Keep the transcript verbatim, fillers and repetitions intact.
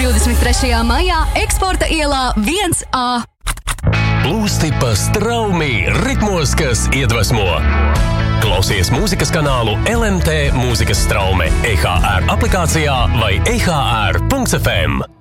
divdesmit trešajā maijā Eksporta ielā viens A. Plūsti pa straumi ritmos, kas iedvesmo. Klausies mūzikas kanālu L M T Mūzikas straume E H R aplikācijā vai e h r punkts f m.